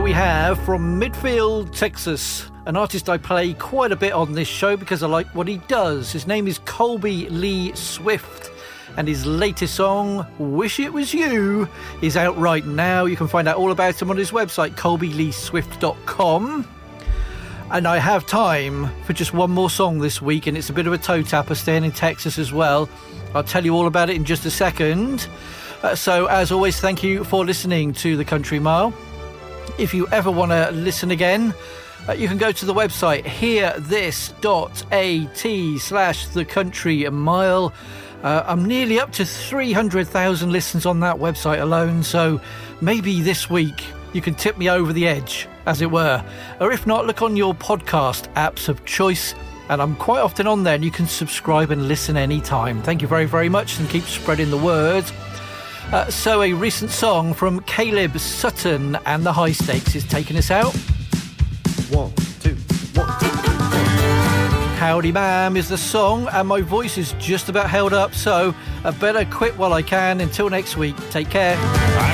we have from Midfield, Texas, an artist I play quite a bit on this show because I like what he does. His name is Colby Lee Swift, and his latest song, Wish It Was You, is out right now. You can find out all about him on his website, colbyleeswift.com. And I have time for just one more song this week, and it's a bit of a toe tapper staying in Texas as well. I'll tell you all about it in just a second. So, as always, thank you for listening to The Country Mile. If you ever want to listen again, you can go to the website hearthis.at/The Country Mile. I'm nearly up to 300,000 listens on that website alone, so maybe this week you can tip me over the edge, as it were. Or if not, look on your podcast apps of choice, and I'm quite often on there, and you can subscribe and listen anytime. Thank you very, very much, and keep spreading the word. So a recent song from Caleb Sutton and the High Stakes is taking us out. 1, 2, 1, 2, 3, 4. Howdy Ma'am is the song, and my voice is just about held up, so I better quit while I can. Until next week, take care.